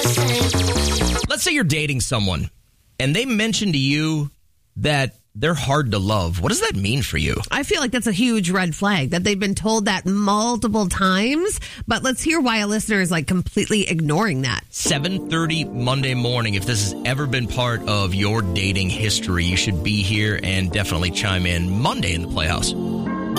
Let's say you're dating someone and they mention to you that they're hard to love. What does that mean for you? I feel like that's a huge red flag that they've been told that multiple times. But let's hear why a listener is like completely ignoring that. 7:30 Monday morning. If this has ever been part of your dating history, you should be here and definitely chime in Monday in the Playhouse.